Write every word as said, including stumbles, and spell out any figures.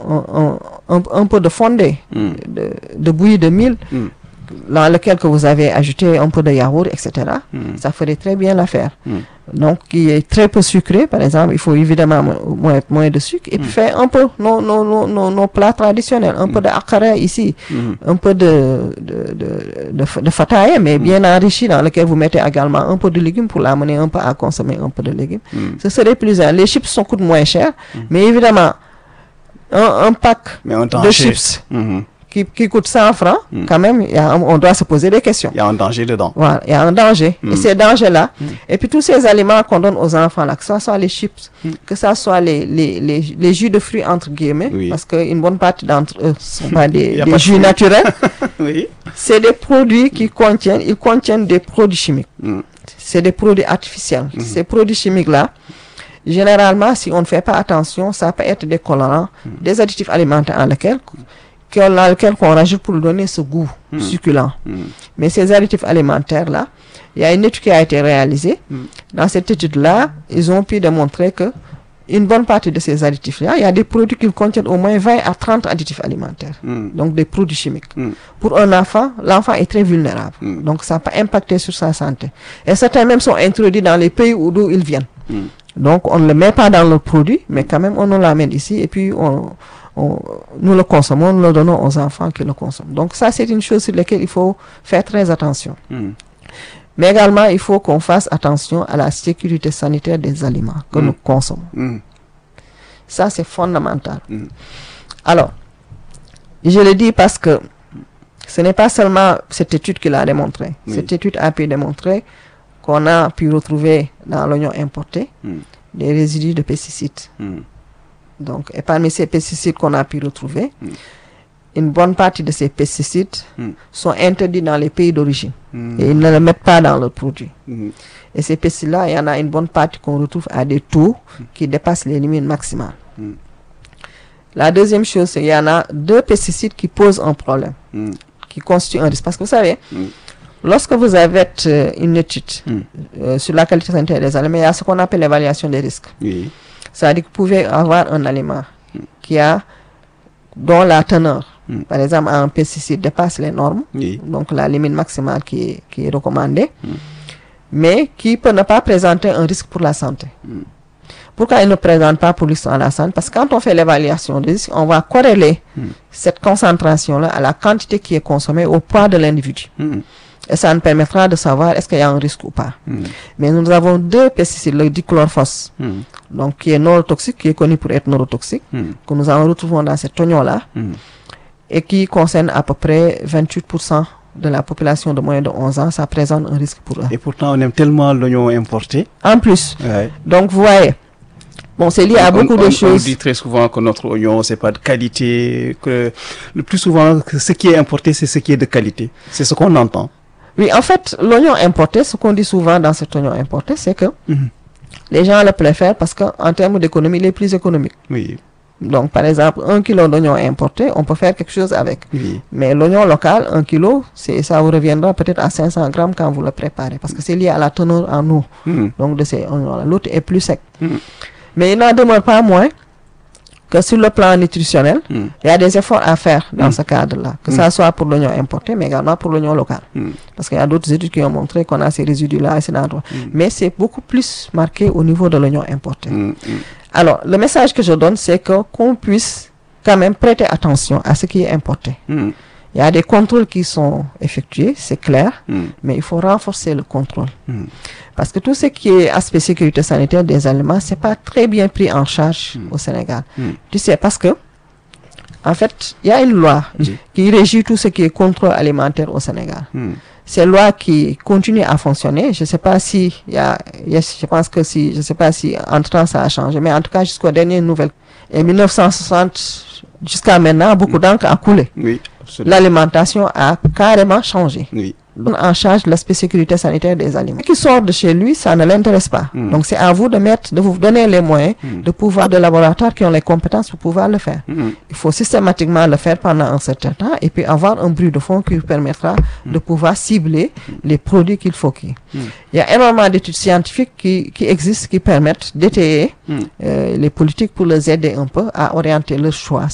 un, un, un peu de fondé, mm. de, de bouillie de mil, mm. dans lequel que vous avez ajouté un peu de yaourt, et cetera. Mm. Ça ferait très bien l'affaire. Mm. Donc, qui est très peu sucré, par exemple, il faut évidemment moins, moins de sucre. Et mm. puis faire un peu nos, nos, nos, nos, nos plats traditionnels, un mm. peu de akara ici, mm. un peu de, de, de, de, de fataïa, mais mm. bien enrichi, dans lequel vous mettez également un peu de légumes pour l'amener un peu à consommer un peu de légumes. Mm. Ce serait plus... Les chips sont coûtent moins cher, mm. mais évidemment, un, un pack de chips... Mm-hmm. Qui, qui coûte cent francs, mm. quand même, y a, on doit se poser des questions. Il y a un danger dedans. Voilà, il y a un danger. Mm. Et ces dangers-là, mm. et puis tous ces aliments qu'on donne aux enfants, là, que ce soit les chips, mm. que ce soit les, les, les, les jus de fruits, entre guillemets, oui. parce qu'une bonne partie d'entre eux ne sont pas des, des jus naturels, oui. c'est des produits qui contiennent, ils contiennent des produits chimiques. Mm. C'est des produits artificiels. Mm. Ces produits chimiques-là, généralement, si on ne fait pas attention, ça peut être des colorants, mm. des additifs alimentaires en lesquels... dans lequel qu'on rajoute pour donner ce goût mmh. succulent. Mmh. Mais ces additifs alimentaires-là, il y a une étude qui a été réalisée. Mmh. Dans cette étude-là, ils ont pu démontrer que une bonne partie de ces additifs-là, il y a des produits qui contiennent au moins vingt à trente additifs alimentaires. Mmh. Donc des produits chimiques. Mmh. Pour un enfant, l'enfant est très vulnérable. Mmh. Donc ça peut impacter sur sa santé. Et certains même sont introduits dans les pays d'où ils viennent. Mmh. Donc on ne le met pas dans le produit, mais quand même on nous l'amène ici et puis on... On, nous le consommons, nous le donnons aux enfants qui le consomment. Donc ça, c'est une chose sur laquelle il faut faire très attention. Mm. Mais également, il faut qu'on fasse attention à la sécurité sanitaire des aliments que mm. nous consommons. Mm. Ça, c'est fondamental. Mm. Alors, je le dis parce que ce n'est pas seulement cette étude qui l'a démontré. Oui. Cette étude a pu démontrer qu'on a pu retrouver dans l'oignon importé mm. des résidus de pesticides. Mm. Donc, et parmi ces pesticides qu'on a pu retrouver, mm. une bonne partie de ces pesticides mm. sont interdits dans les pays d'origine. Mm. Et ils ne le mettent pas dans leurs produits. Mm. Et ces pesticides-là, il y en a une bonne partie qu'on retrouve à des taux mm. qui dépassent les limites maximales. Mm. La deuxième chose, c'est qu'il y en a deux pesticides qui posent un problème, mm. qui constituent un risque. Parce que vous savez, mm. lorsque vous avez euh, une étude mm. euh, sur la qualité sanitaire des aliments, il y a ce qu'on appelle l'évaluation des risques. Oui. C'est-à-dire que vous pouvez avoir un aliment mm. qui a, dont la teneur, mm. par exemple, un pesticide dépasse les normes, oui. donc la limite maximale qui est, qui est recommandée, mm. mais qui peut ne pas présenter un risque pour la santé. Mm. Pourquoi il ne présente pas pour risque à la santé? Parce que quand on fait l'évaluation des risques, on va corréler mm. cette concentration-là à la quantité qui est consommée au poids de l'individu. Mm. Et ça nous permettra de savoir est-ce qu'il y a un risque ou pas. Mm. Mais nous avons deux pesticides, le dichlorphos, mm. donc qui est neurotoxique, qui est connu pour être neurotoxique, mm. que nous en retrouvons dans cet oignon-là, mm. et qui concerne à peu près vingt-huit pour cent de la population de moins de onze ans. Ça présente un risque pour eux. Et pourtant, on aime tellement l'oignon importé. En plus. Ouais. Donc, vous voyez, bon, c'est lié on, à beaucoup on, de on, choses. On dit très souvent que notre oignon, c'est pas de qualité, que le plus souvent, que ce qui est importé, c'est ce qui est de qualité. C'est ce qu'on entend. Oui, en fait, l'oignon importé, ce qu'on dit souvent dans cet oignon importé, c'est que mm-hmm. les gens le préfèrent parce qu'en termes d'économie, il est plus économique. Oui. Donc, par exemple, un kilo d'oignon importé, on peut faire quelque chose avec. Oui. Mais l'oignon local, un kilo, c'est, ça vous reviendra peut-être à cinq cents grammes quand vous le préparez parce que c'est lié à la teneur en eau. Mm. Donc, de ces oignons-là. L'autre est plus sec. Mm. Mais il n'en demeure pas moins que sur le plan nutritionnel, mm. il y a des efforts à faire dans mm. ce cadre-là, que mm. ça soit pour l'oignon importé, mais également pour l'oignon local. Mm. Parce qu'il y a d'autres études qui ont montré qu'on a ces résidus-là, et c'est dans mm. mais c'est beaucoup plus marqué au niveau de l'oignon importé. Mm. Alors, le message que je donne, c'est que qu'on puisse quand même prêter attention à ce qui est importé. Mm. Il y a des contrôles qui sont effectués, c'est clair, mm. mais il faut renforcer le contrôle. Mm. Parce que tout ce qui est aspect sécurité sanitaire des aliments, c'est pas très bien pris en charge mm. au Sénégal. Mm. Tu sais, parce que, en fait, il y a une loi mm. qui régit tout ce qui est contrôle alimentaire au Sénégal. Mm. Ces lois qui continuent à fonctionner, je sais pas si, il y a, yes, je pense que si, je sais pas si entre temps ça a changé, mais en tout cas jusqu'aux dernières nouvelles. Et mille neuf cent soixante jusqu'à maintenant, beaucoup mm. d'encre a coulé. Oui. L'alimentation a carrément changé. Oui. En charge de l'aspect sécurité sanitaire des aliments. Ce qui sort de chez lui, ça ne l'intéresse pas. Mm. Donc c'est à vous de mettre, de vous donner les moyens mm. de pouvoir, de laboratoires qui ont les compétences pour pouvoir le faire. Mm. Il faut systématiquement le faire pendant un certain temps et puis avoir un bruit de fond qui vous permettra mm. de pouvoir cibler mm. les produits qu'il faut qu'il. Mm. Il y a énormément d'études scientifiques qui, qui existent, qui permettent d'étayer mm. euh, les politiques pour les aider un peu à orienter leur choix